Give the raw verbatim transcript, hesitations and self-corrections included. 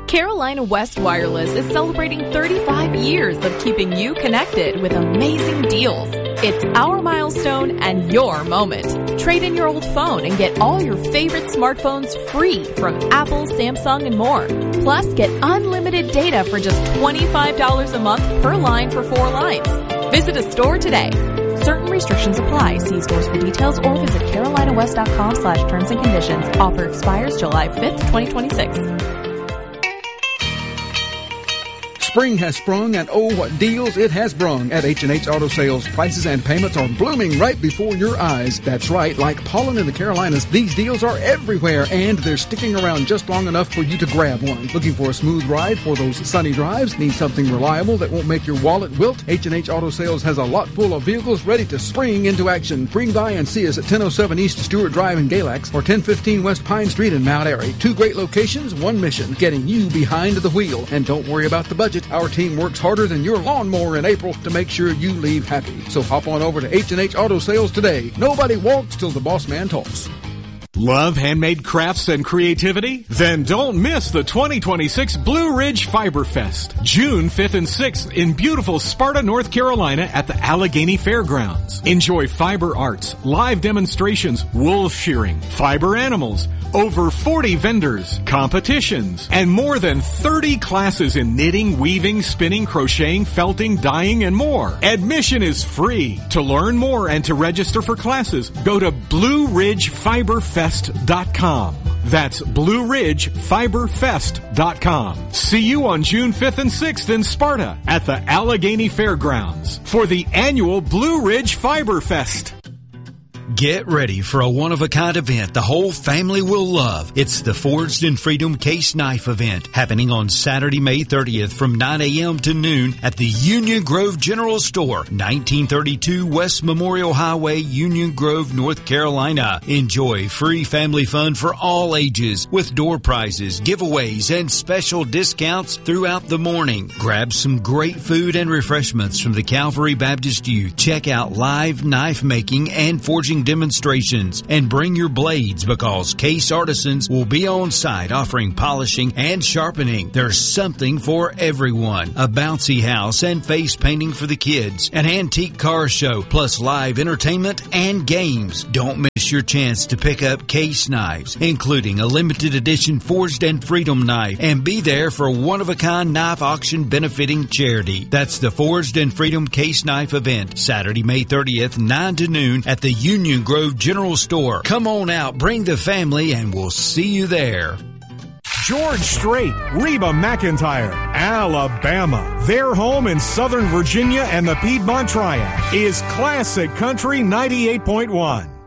Carolina West Wireless is celebrating thirty-five years of keeping you connected with amazing deals. It's our milestone and your moment. Trade in your old phone and get all your favorite smartphones free from Apple, Samsung, and more. Plus, get unlimited data for just twenty-five dollars a month per line for four lines. Visit a store today. Certain restrictions apply. See stores for details or visit carolinawest.com slash terms and conditions. Offer expires July fifth, twenty twenty-six. Spring has sprung, and oh, what deals it has brung at H and H Auto Sales. Prices and payments are blooming right before your eyes. That's right, like pollen in the Carolinas, these deals are everywhere, and they're sticking around just long enough for you to grab one. Looking for a smooth ride for those sunny drives? Need something reliable that won't make your wallet wilt? H and H Auto Sales has a lot full of vehicles ready to spring into action. Bring by and see us at ten oh seven East Stewart Drive in Galax or ten fifteen West Pine Street in Mount Airy. Two great locations, one mission, getting you behind the wheel. And don't worry about the budget. Our team works harder than your lawnmower in April to make sure you leave happy. So hop on over to H and H Auto Sales today. Nobody walks till the boss man talks. Love handmade crafts and creativity? Then don't miss the twenty twenty-six Blue Ridge Fiber Fest, June fifth and sixth in beautiful Sparta, North Carolina at the Allegheny Fairgrounds. Enjoy fiber arts, live demonstrations, wool shearing, fiber animals, over forty vendors, competitions, and more than thirty classes in knitting, weaving, spinning, crocheting, felting, dyeing, and more. Admission is free. To learn more and to register for classes, go to blue ridge fiber fest dot com. That's blue ridge fiber fest dot com. See you on June fifth and sixth in Sparta at the Allegheny Fairgrounds for the annual Blue Ridge Fiber Fest. Get ready for a one-of-a-kind event the whole family will love. It's the Forged in Freedom Case Knife event happening on Saturday, May thirtieth from nine a.m. to noon at the Union Grove General Store, nineteen thirty-two West Memorial Highway, Union Grove, North Carolina. Enjoy free family fun for all ages with door prizes, giveaways, and special discounts throughout the morning. Grab some great food and refreshments from the Calvary Baptist Youth. Check out live knife making and forging demonstrations, and bring your blades because Case Artisans will be on site offering polishing and sharpening. There's something for everyone. A bouncy house and face painting for the kids, an antique car show, plus live entertainment and games. Don't miss your chance to pick up Case knives, including a limited edition Forged and Freedom knife, and be there for a one-of-a-kind knife auction benefiting charity. That's the Forged and Freedom Case Knife event, Saturday, May thirtieth, nine to noon at the Union Grove General Store. Come on out, bring the family, and we'll see you there. George Strait, Reba McEntire, Alabama. Their home in Southern Virginia and the Piedmont Triad is Classic Country ninety-eight point one.